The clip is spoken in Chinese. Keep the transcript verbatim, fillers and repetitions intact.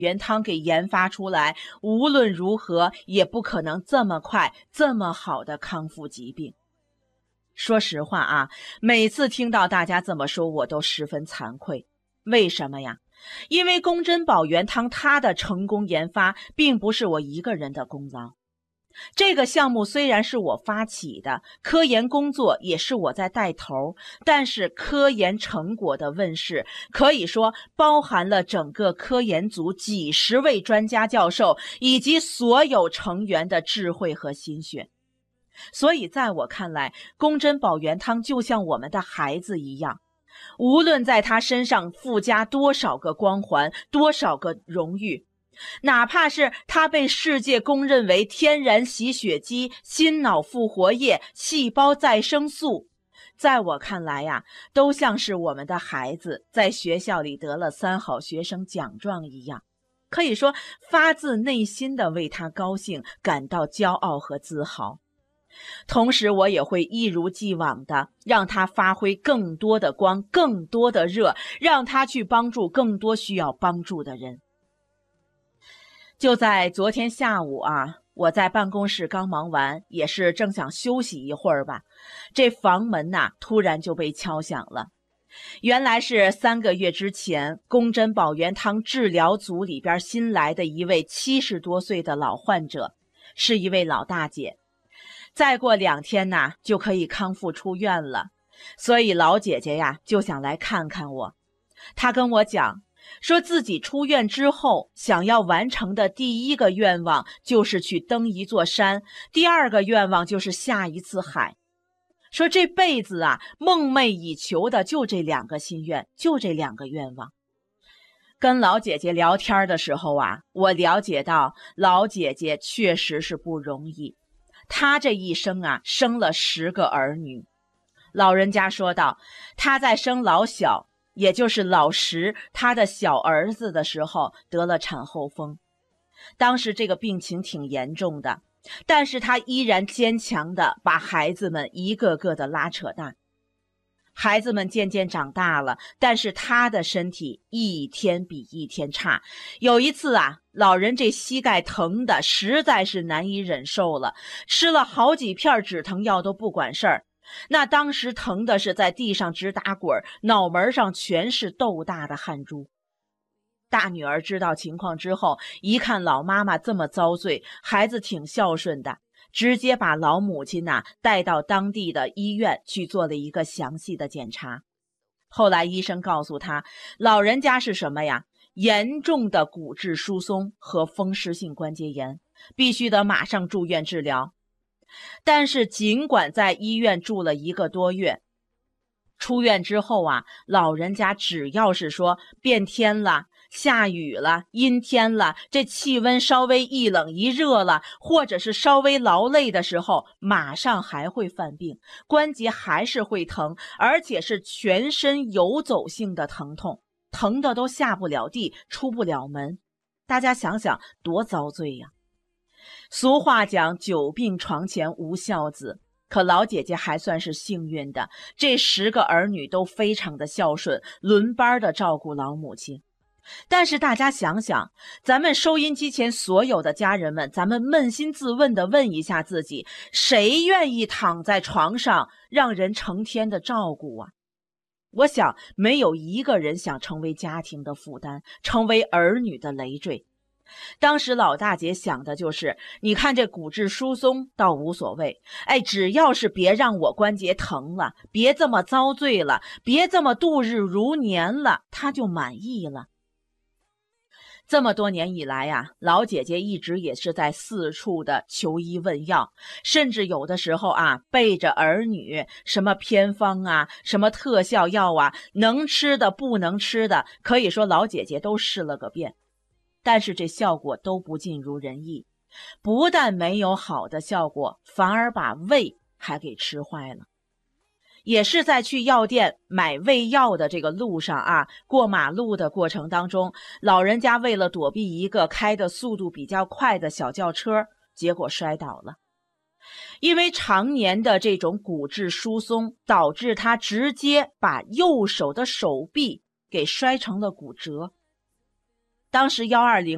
原汤给研发出来，无论如何也不可能这么快这么好的康复疾病。说实话啊，每次听到大家这么说，我都十分惭愧。为什么呀？因为宫珍宝元汤它的成功研发并不是我一个人的功劳。这个项目虽然是我发起的，科研工作也是我在带头，但是科研成果的问世，可以说包含了整个科研组几十位专家教授以及所有成员的智慧和心血。所以在我看来，宫珍宝元汤就像我们的孩子一样，无论在他身上附加多少个光环，多少个荣誉，哪怕是它被世界公认为天然洗血机、心脑复活液、细胞再生素，在我看来呀，都像是我们的孩子在学校里得了三好学生奖状一样，可以说发自内心的为他高兴，感到骄傲和自豪。同时我也会一如既往的让他发挥更多的光，更多的热，让他去帮助更多需要帮助的人。就在昨天下午啊，我在办公室刚忙完，也是正想休息一会儿吧，这房门呐，突然就被敲响了。原来是三个月之前，宫珍宝元汤治疗组里边新来的一位七十多岁的老患者，是一位老大姐。再过两天呐，就可以康复出院了，所以老姐姐呀，就想来看看我。她跟我讲，说自己出院之后想要完成的第一个愿望就是去登一座山，第二个愿望就是下一次海。说这辈子啊，梦寐以求的就这两个心愿，就这两个愿望。跟老姐姐聊天的时候啊，我了解到老姐姐确实是不容易，她这一生啊，生了十个儿女。老人家说道，她在生老小，也就是老十他的小儿子的时候得了产后风，当时这个病情挺严重的，但是他依然坚强的把孩子们一个个的拉扯大。孩子们渐渐长大了，但是他的身体一天比一天差。有一次啊，老人这膝盖疼的实在是难以忍受了，吃了好几片止疼药都不管事儿。那当时疼的是在地上直打滚，脑门上全是豆大的汗珠。大女儿知道情况之后，一看老妈妈这么遭罪，孩子挺孝顺的，直接把老母亲呐、啊、带到当地的医院去做了一个详细的检查。后来医生告诉他，老人家是什么呀？严重的骨质疏松和风湿性关节炎，必须得马上住院治疗。但是尽管在医院住了一个多月，出院之后啊，老人家只要是说变天了，下雨了，阴天了，这气温稍微一冷一热了，或者是稍微劳累的时候，马上还会犯病，关节还是会疼，而且是全身游走性的疼痛，疼的都下不了地，出不了门。大家想想多遭罪呀！俗话讲，久病床前无孝子，可老姐姐还算是幸运的，这十个儿女都非常的孝顺，轮班的照顾老母亲。但是大家想想，咱们收音机前所有的家人们，咱们扪心自问的问一下自己，谁愿意躺在床上让人成天的照顾啊？我想没有一个人想成为家庭的负担，成为儿女的累赘。当时老大姐想的就是，你看这骨质疏松倒无所谓，哎，只要是别让我关节疼了，别这么遭罪了，别这么度日如年了，她就满意了。这么多年以来呀、啊，老姐姐一直也是在四处的求医问药，甚至有的时候啊，背着儿女什么偏方啊，什么特效药啊，能吃的不能吃的，可以说老姐姐都试了个遍。但是这效果都不尽如人意，不但没有好的效果，反而把胃还给吃坏了。也是在去药店买胃药的这个路上啊，过马路的过程当中，老人家为了躲避一个开的速度比较快的小轿车，结果摔倒了。因为常年的这种骨质疏松，导致他直接把右手的手臂给摔成了骨折。当时一二零